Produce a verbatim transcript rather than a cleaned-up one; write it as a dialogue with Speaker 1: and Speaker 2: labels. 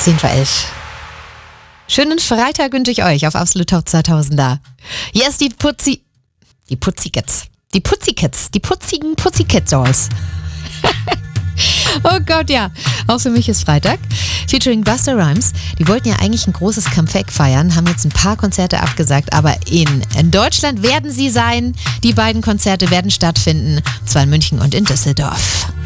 Speaker 1: zehn vor elf. Schönen Freitag wünsche ich euch auf Absolut Top zweitausender. Hier ist die Putzi... Die Putzikits. Die Putzikits. Die putzigen Pussycat-Dolls. Oh Gott, ja. Auch für mich ist Freitag. Featuring Busta Rhymes. Die wollten ja eigentlich ein großes Comeback feiern, haben jetzt ein paar Konzerte abgesagt, aber in, in Deutschland werden sie sein. Die beiden Konzerte werden stattfinden, und zwar in München und in Düsseldorf.